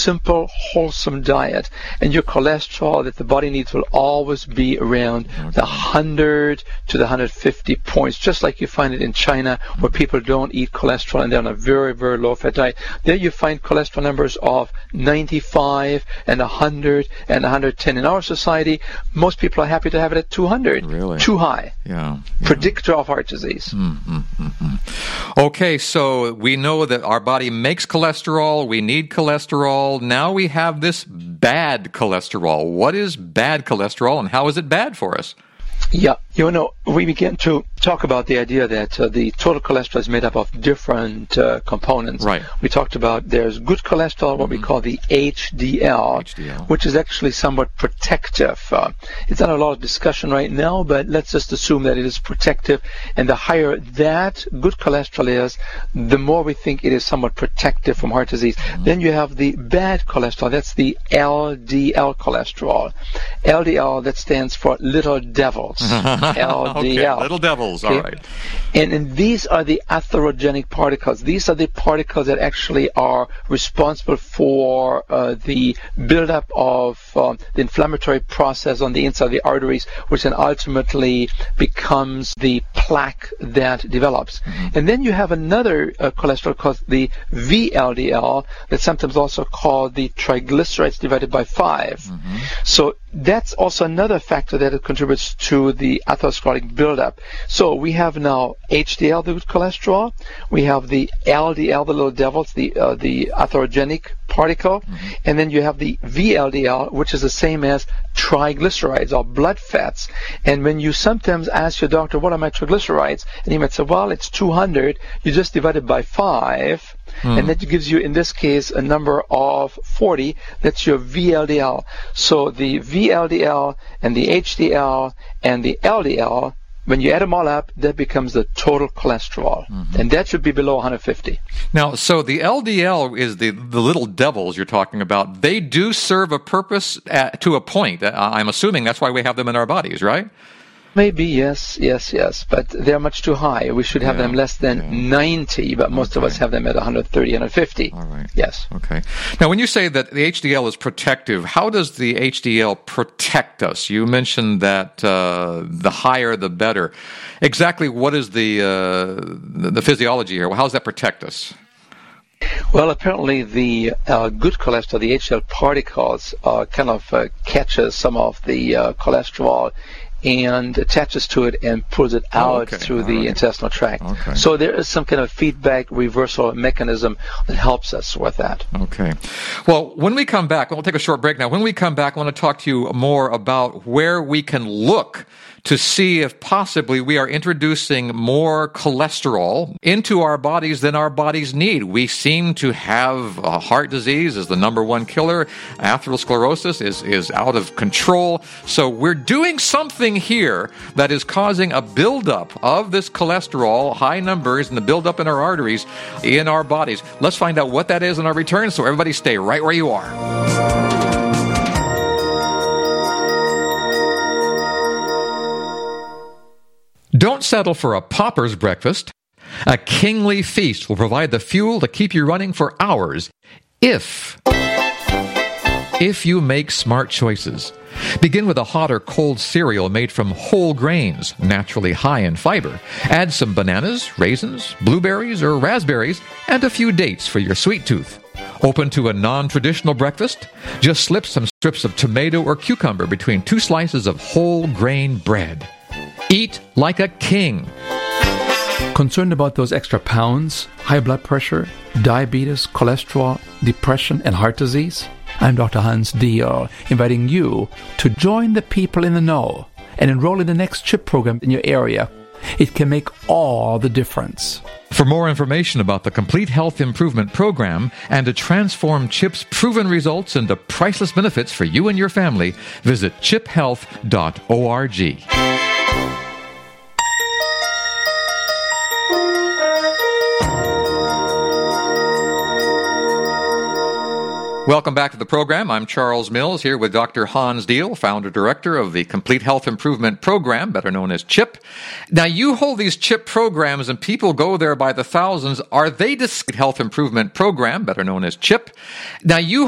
simple, wholesome diet, and your cholesterol that the body needs will always be around the 100 to the 150 points, just like you find it in China, where people don't eat cholesterol and they're on a very, very low-fat diet. There you find cholesterol numbers of 95 and 100 and 110. In our society, most people are happy to have it at 200. Really? Too high. Yeah. Predictor of heart disease. Okay, so we know that our body makes cholesterol. We need cholesterol. Now we have this bad cholesterol. What is bad cholesterol, and how is it bad for us? Yeah, we began to talk about the idea that the total cholesterol is made up of different components. Right. We talked about there's good cholesterol, what we call the HDL, which is actually somewhat protective. It's not a lot of discussion right now, but let's just assume that it is protective. And the higher that good cholesterol is, the more we think it is somewhat protective from heart disease. Then you have the bad cholesterol. That's the LDL cholesterol. LDL, that stands for little devils. LDL. Okay, little devils, all right. And these are the atherogenic particles. These are the particles that actually are responsible for the buildup of the inflammatory process on the inside of the arteries, which then ultimately becomes the plaque that develops. And then you have another cholesterol called the VLDL, that's sometimes also called the triglycerides divided by 5. So that's also another factor that contributes to the atherosclerotic buildup. So we have now HDL, the good cholesterol. We have the LDL, the little devils, the atherogenic particle. And then you have the VLDL, which is the same as triglycerides or blood fats. And when you sometimes ask your doctor, what are my triglycerides? And he might say, well, it's 200. You just divide it by 5. And that gives you, in this case, a number of 40. That's your VLDL. So the VLDL and the HDL and the LDL, when you add them all up, that becomes the total cholesterol. And that should be below 150. Now, so the LDL is the little devils you're talking about. They do serve a purpose to a point. I'm assuming that's why we have them in our bodies, right? Maybe, yes, but they're much too high. We should have them less than 90, but most of us have them at 130, 150. All right. Yes. Okay. Now, when you say that the HDL is protective, how does the HDL protect us? You mentioned that the higher, the better. Exactly what is the physiology here? How does that protect us? Well, apparently the good cholesterol, the HDL particles, kind of catches some of the cholesterol and attaches to it and pulls it out through the intestinal tract. So there is some kind of feedback reversal mechanism that helps us with that. Okay. Well, when we come back, we'll take a short break now. When we come back, I want to talk to you more about where we can look to see if possibly we are introducing more cholesterol into our bodies than our bodies need. We seem to have heart disease is the number one killer. Atherosclerosis is out of control. So we're doing something here that is causing a buildup of this cholesterol, high numbers, and the buildup in our arteries in our bodies. Let's find out what that is in our return, so everybody stay right where you are. Don't settle for a pauper's breakfast. A kingly feast will provide the fuel to keep you running for hours if you make smart choices. Begin with a hot or cold cereal made from whole grains, naturally high in fiber. Add some bananas, raisins, blueberries, or raspberries, and a few dates for your sweet tooth. Open to a non-traditional breakfast? Just slip some strips of tomato or cucumber between 2 slices of whole grain bread. Eat like a king. Concerned about those extra pounds, high blood pressure, diabetes, cholesterol, depression, and heart disease? I'm Dr. Hans Diehl, inviting you to join the people in the know and enroll in the next CHIP program in your area. It can make all the difference. For more information about the Complete Health Improvement Program and to transform CHIP's proven results into priceless benefits for you and your family, visit chiphealth.org. Welcome back to the program. I'm Charles Mills here with Dr. Hans Diehl, founder-director of the Complete Health Improvement Program, better known as CHIP. Now, you hold these CHIP programs and people go there by the thousands. Are they the Health Improvement Program, better known as CHIP? Now, you